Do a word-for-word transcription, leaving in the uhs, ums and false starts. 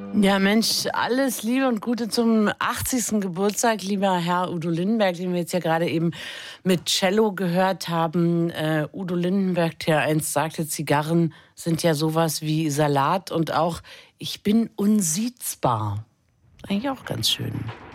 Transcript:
Ja, Mensch, alles Liebe und Gute zum achtzigsten Geburtstag, lieber Herr Udo Lindenberg, den wir jetzt ja gerade eben mit Cello gehört haben. Äh, Udo Lindenberg, der einst sagte, Zigarren sind ja sowas wie Salat und auch, ich bin unsiezbar. Eigentlich auch ganz schön.